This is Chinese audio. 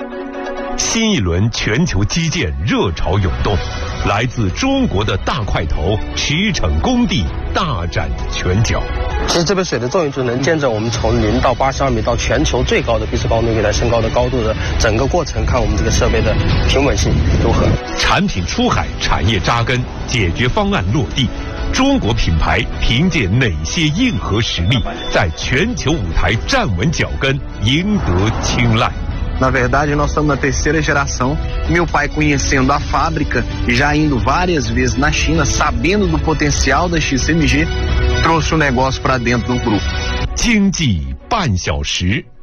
新一轮全球基建热潮涌动，来自中国的大块头驰骋工地大展拳脚。 其实这杯水的作用就能见证我们从0到82米到全球最高的闭式高度未来升高的高度的整个过程，看我们这个设备的平稳性如何。 产品出海，产业扎根，解决方案落地。中国品牌凭借哪些硬核实力，在全球舞台站稳脚跟，赢得青睐 ？Na verdade, nós estamos na terceira geração. Meu pai conhecendo a fábrica e já indo várias vezes na China, sabendo do potencial da XCMG, trouxe o negócio para dentro do grupo. 经济半小时。